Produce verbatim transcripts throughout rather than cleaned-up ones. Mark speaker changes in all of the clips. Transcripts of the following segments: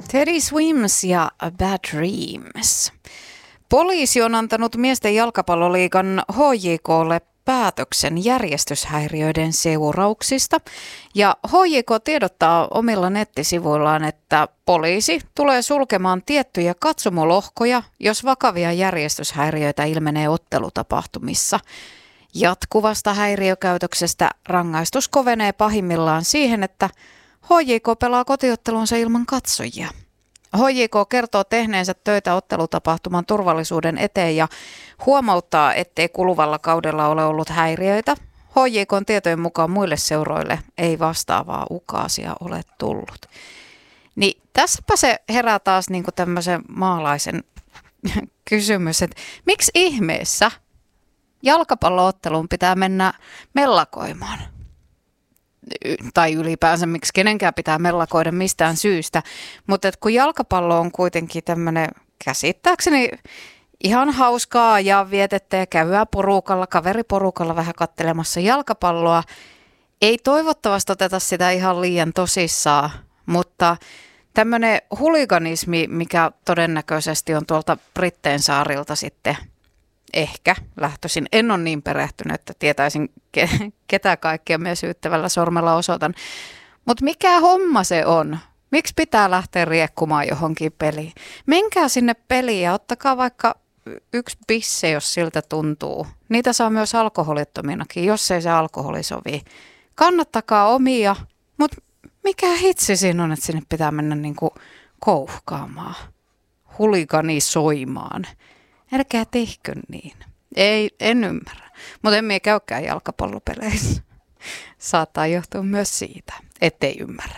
Speaker 1: Teddy Swims ja Bad Dreams. Poliisi on antanut miesten jalkapalloliigan H J K:lle päätöksen järjestyshäiriöiden seurauksista. Ja H J K tiedottaa omilla nettisivuillaan, että poliisi tulee sulkemaan tiettyjä katsomolohkoja, jos vakavia järjestyshäiriöitä ilmenee ottelutapahtumissa. Jatkuvasta häiriökäytöksestä rangaistus kovenee pahimmillaan siihen, että H J K pelaa kotiottelunsa ilman katsojia. H J K kertoo tehneensä töitä ottelutapahtuman turvallisuuden eteen ja huomauttaa, ettei kuluvalla kaudella ole ollut häiriöitä. H J K:n tietojen mukaan muille seuroille ei vastaavaa ukaasia ole tullut. Niin tässäpä se herää taas niin kuin tämmöisen maalaisen kysymys, että miksi ihmeessä jalkapallootteluun pitää mennä mellakoimaan? Tai ylipäänsä miksi kenenkään pitää mellakoida mistään syystä, mutta kun jalkapallo on kuitenkin tämmöinen käsittääkseni ihan hauskaa ja vietettä ja käydään porukalla, kaveriporukalla vähän katselemassa jalkapalloa, ei toivottavasti oteta sitä ihan liian tosissaan, mutta tämmöinen huliganismi, mikä todennäköisesti on tuolta Britteen saarilta sitten ehkä lähtöisin. En ole niin perehtynyt, että tietäisin ke- ketä kaikkea myös syyttävällä sormella osoitan. Mutta mikä homma se on? Miksi pitää lähteä riekkumaan johonkin peliin? Menkää sinne peliin ja ottakaa vaikka yksi pisse, jos siltä tuntuu. Niitä saa myös alkoholittominakin, jos ei se alkoholi sovi. Kannattakaa omia, mutta mikä hitsi siinä on, että sinne pitää mennä niinku kouhkaamaan, huliganisoimaan. Älkää tehkö niin. Ei, en ymmärrä. Mutta en mie käykään jalkapallopeleissä. Saattaa johtua myös siitä, ettei ymmärrä.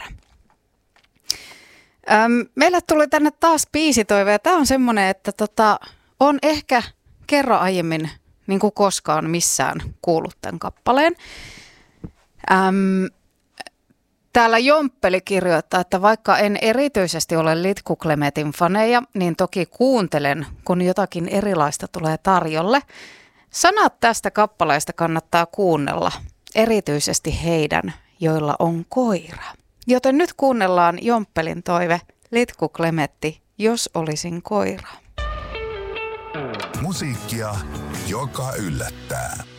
Speaker 1: Öm, meille tuli tänne taas biisitoive. Tämä on semmoinen, että tota, on ehkä kerran aiemmin, niin kuin koskaan missään, kuullut tämän kappaleen. Öm, Täällä Jomppeli kirjoittaa, että vaikka en erityisesti ole Litku Klemetin faneja, niin toki kuuntelen, kun jotakin erilaista tulee tarjolle. Sanat tästä kappaleesta kannattaa kuunnella, erityisesti heidän, joilla on koira. Joten nyt kuunnellaan Jomppelin toive, Litku Klemetti, jos olisin koira.
Speaker 2: Musiikkia, joka yllättää.